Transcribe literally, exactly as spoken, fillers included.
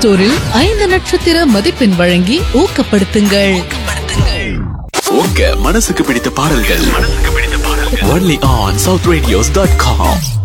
ஸ்டோரில் ஐந்து நட்சத்திர மதிப்பெண் வழங்கி ஊக்கப்படுத்துங்கள். உங்க மனசுக்கு பிடித்த பாடல்கள் only on south radios dot com.